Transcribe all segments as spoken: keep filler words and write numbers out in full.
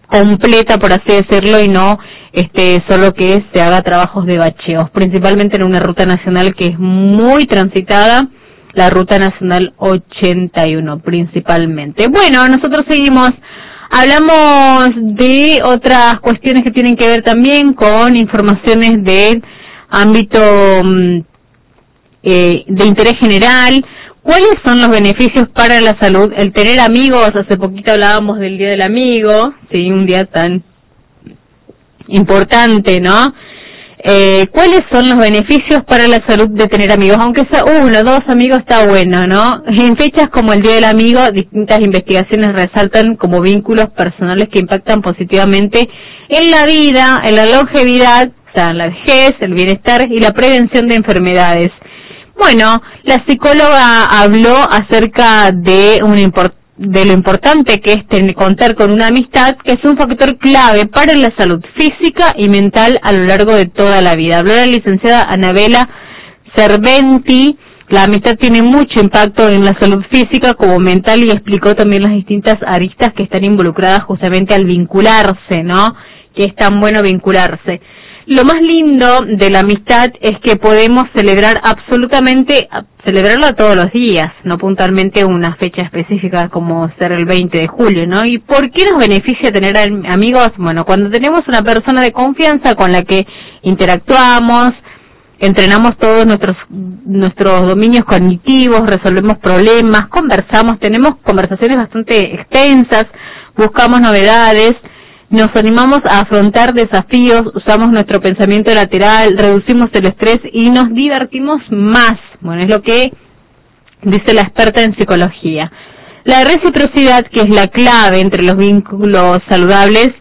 completa, por así decirlo, y no este solo que se haga trabajos de bacheos, principalmente en una ruta nacional que es muy transitada, la ruta nacional ochenta y uno principalmente. Bueno, nosotros seguimos, hablamos de otras cuestiones que tienen que ver también con informaciones de ámbito eh, de interés general. ¿Cuáles son los beneficios para la salud? El tener amigos, hace poquito hablábamos del Día del Amigo, sí, un día tan importante, ¿no? Eh, ¿Cuáles son los beneficios para la salud de tener amigos? Aunque sea uno, dos amigos está bueno, ¿no? En fechas como el Día del Amigo, distintas investigaciones resaltan como vínculos personales que impactan positivamente en la vida, en la longevidad, o sea, en la vejez, el bienestar y la prevención de enfermedades. Bueno, la psicóloga habló acerca de un import de lo importante que es tener, contar con una amistad, que es un factor clave para la salud física y mental a lo largo de toda la vida. Habló la licenciada Anabela Cerventi. La amistad tiene mucho impacto en la salud física como mental, y explicó también las distintas aristas que están involucradas justamente al vincularse, ¿no? Que es tan bueno vincularse. Lo más lindo de la amistad es que podemos celebrar absolutamente, celebrarla todos los días, no puntualmente una fecha específica como ser el veinte de julio, ¿no? ¿Y por qué nos beneficia tener amigos? Bueno, cuando tenemos una persona de confianza con la que interactuamos, entrenamos todos nuestros nuestros dominios cognitivos, resolvemos problemas, conversamos, tenemos conversaciones bastante extensas, buscamos novedades, nos animamos a afrontar desafíos, usamos nuestro pensamiento lateral, reducimos el estrés y nos divertimos más. Bueno, es lo que dice la experta en psicología. La reciprocidad, que es la clave entre los vínculos saludables,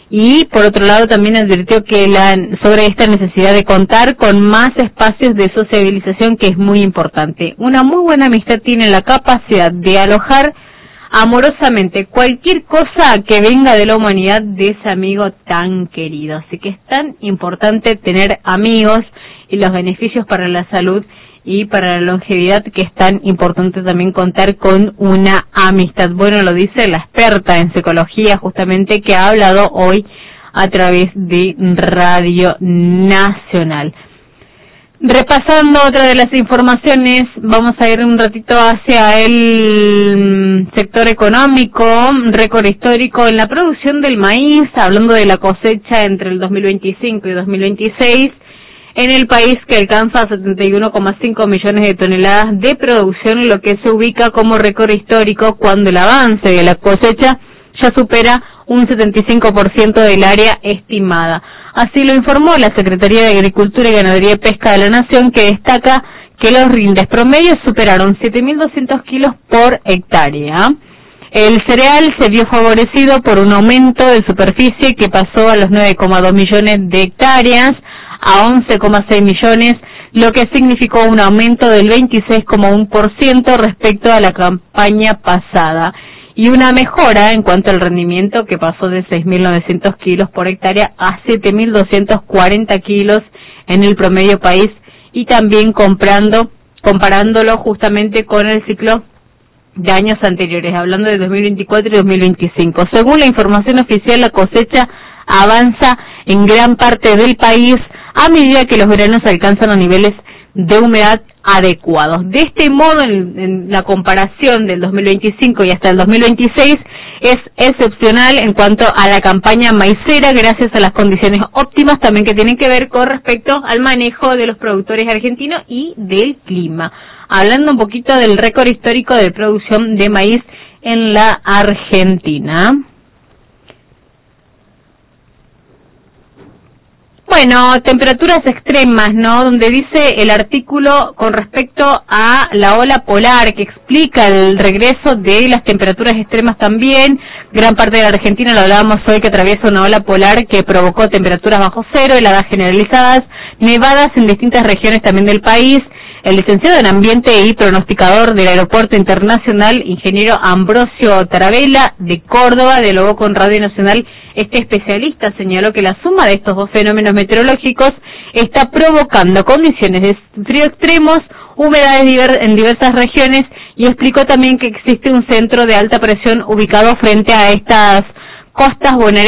y por otro lado también advirtió que la, sobre esta necesidad de contar con más espacios de sociabilización, que es muy importante. Una muy buena amistad tiene la capacidad de alojar amorosamente cualquier cosa que venga de la humanidad de ese amigo tan querido. Así que es tan importante tener amigos y los beneficios para la salud y para la longevidad, que es tan importante también contar con una amistad. Bueno, lo dice la experta en psicología justamente, que ha hablado hoy a través de Radio Nacional. Repasando otra de las informaciones, vamos a ir un ratito hacia el sector económico. Récord histórico en la producción del maíz, hablando de la cosecha entre el dos mil veinticinco y dos mil veintiséis, en el país, que alcanza setenta y uno coma cinco millones de toneladas de producción, lo que se ubica como récord histórico cuando el avance de la cosecha ya supera un setenta y cinco por ciento del área estimada. Así lo informó la Secretaría de Agricultura y Ganadería y Pesca de la Nación, que destaca que los rindes promedios superaron siete mil doscientos kilos por hectárea. El cereal se vio favorecido por un aumento de superficie que pasó a los nueve coma dos millones de hectáreas a once coma seis millones, lo que significó un aumento del veintiséis coma uno por ciento respecto a la campaña pasada, y una mejora en cuanto al rendimiento, que pasó de seis mil novecientos kilos por hectárea a siete mil doscientos cuarenta kilos en el promedio país, y también comprando, comparándolo justamente con el ciclo de años anteriores, hablando de dos mil veinticuatro y dos mil veinticinco. Según la información oficial, la cosecha avanza en gran parte del país a medida que los veranos alcanzan los niveles de humedad adecuados. De este modo, en, en la comparación del dos mil veinticinco y hasta el dos mil veintiséis es excepcional en cuanto a la campaña maicera, gracias a las condiciones óptimas también que tienen que ver con respecto al manejo de los productores argentinos y del clima. Hablando un poquito del récord histórico de producción de maíz en la Argentina. Bueno, temperaturas extremas, ¿no? Donde dice el artículo con respecto a la ola polar, que explica el regreso de las temperaturas extremas también. Gran parte de la Argentina, lo hablábamos hoy, que atraviesa una ola polar que provocó temperaturas bajo cero, heladas generalizadas, nevadas en distintas regiones también del país. El licenciado en Ambiente y pronosticador del Aeropuerto Internacional, ingeniero Ambrosio Tarabella, de Córdoba, dialogó con Radio Nacional. Este especialista señaló que la suma de estos dos fenómenos meteorológicos está provocando condiciones de frío extremos, humedades diver en diversas regiones, y explicó también que existe un centro de alta presión ubicado frente a estas costas bonaerenses